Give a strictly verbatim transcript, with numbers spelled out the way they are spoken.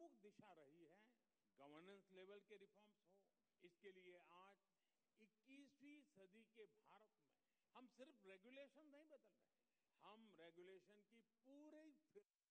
प्रमुख दिशा रही है गवर्नेंस लेवल के रिफॉर्म्स हो। इसके लिए आज इक्कीसवीं सदी के भारत में हम सिर्फ रेगुलेशन नहीं बदल रहे, हम रेगुलेशन की पूरी